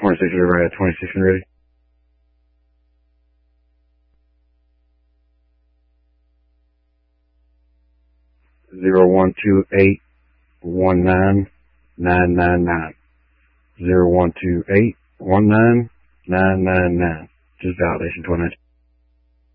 26 River at 26 and ready. 0128199999. 0128199999. Just validation 29.